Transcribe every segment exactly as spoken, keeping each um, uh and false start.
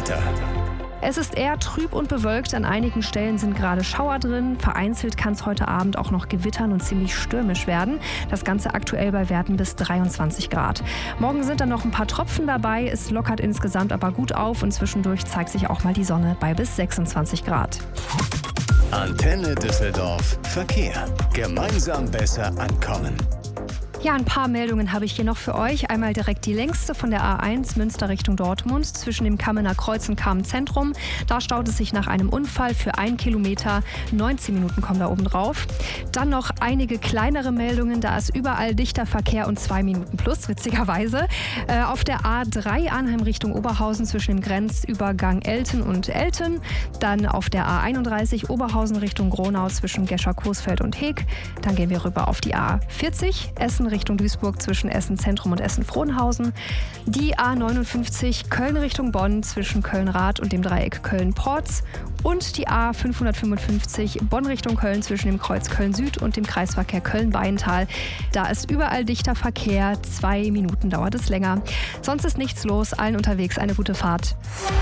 Wetter. Es ist eher trüb und bewölkt, an einigen Stellen sind gerade Schauer drin. Vereinzelt kann es heute Abend auch noch gewittern und ziemlich stürmisch werden. Das Ganze aktuell bei Werten bis dreiundzwanzig Grad. Morgen sind dann noch ein paar Tropfen dabei, es lockert insgesamt aber gut auf und zwischendurch zeigt sich auch mal die Sonne bei bis sechsundzwanzig Grad. Antenne Düsseldorf Verkehr. Gemeinsam besser ankommen. Ja, ein paar Meldungen habe ich hier noch für euch. Einmal direkt die längste von der A eins Münster Richtung Dortmund zwischen dem Kammener Kreuz und Kamen Zentrum. Da staut es sich nach einem Unfall für einen Kilometer. neunzehn Minuten kommen da oben drauf. Dann noch einige kleinere Meldungen. Da ist überall dichter Verkehr und zwei Minuten plus, witzigerweise. Äh, auf der A drei Arnheim Richtung Oberhausen zwischen dem Grenzübergang Elten und Elten. Dann auf der A einunddreißig Oberhausen Richtung Gronau zwischen Gescher-Coesfeld und Heeg. Dann gehen wir rüber auf die A vierzig Essen Richtung Duisburg zwischen Essen Zentrum und Essen Frohnhausen. Die A neunundfünfzig Köln Richtung Bonn zwischen Köln-Rath und dem Dreieck Köln-Porz. Und die A fünfhundertfünfundfünfzig Bonn Richtung Köln zwischen dem Kreuz Köln-Süd und dem Kreisverkehr Köln-Beintal. Da ist überall dichter Verkehr. Zwei Minuten dauert es länger. Sonst ist nichts los. Allen unterwegs eine gute Fahrt.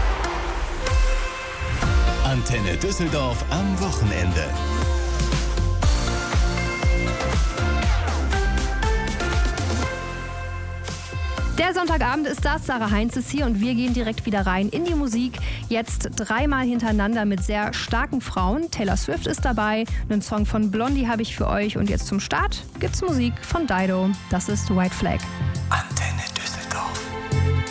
Antenne Düsseldorf am Wochenende. Der Sonntagabend ist das, Sarah Heinz ist hier und wir gehen direkt wieder rein in die Musik. Jetzt dreimal hintereinander mit sehr starken Frauen. Taylor Swift ist dabei, einen Song von Blondie habe ich für euch und jetzt zum Start gibt's Musik von Dido. Das ist White Flag.